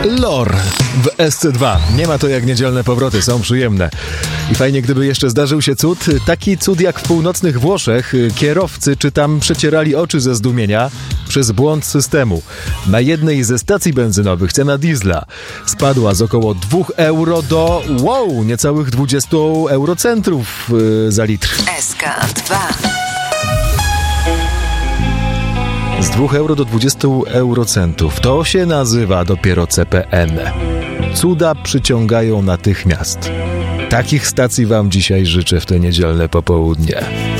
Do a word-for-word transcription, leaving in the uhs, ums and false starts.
Lor w S C dwa. Nie ma to jak niedzielne powroty, są przyjemne. I fajnie, gdyby jeszcze zdarzył się cud. Taki cud jak w północnych Włoszech. Kierowcy czy tam przecierali oczy ze zdumienia przez błąd systemu. Na jednej ze stacji benzynowych cena diesla spadła z około dwóch euro do, wow, niecałych dwudziestu eurocentrów yy, za litr. S K dwa. Z dwóch euro do dwudziestu eurocentów. To się nazywa dopiero C P N. Cuda przyciągają natychmiast. Takich stacji wam dzisiaj życzę w te niedzielne popołudnie.